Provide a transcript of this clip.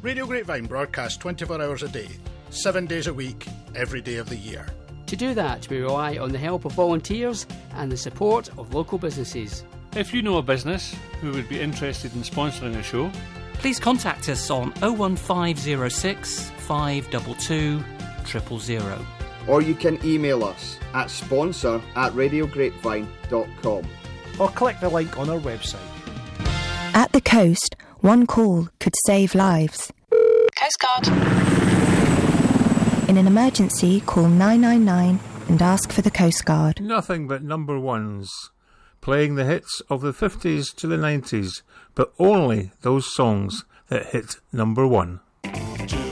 Radio Grapevine broadcasts 24 hours a day, 7 days a week, every day of the year. To do that, we rely on the help of volunteers and the support of local businesses. If you know a business who would be interested in sponsoring a show, please contact us on 01506 522 000. Or you can email us at sponsor@radiograpevine.com. Or click the link on our website. At the coast, one call could save lives. Coast Guard. In an emergency, call 999 and ask for the Coast Guard. Nothing but number ones. Playing the hits of the 50s to the 90s, but only those songs that hit number one.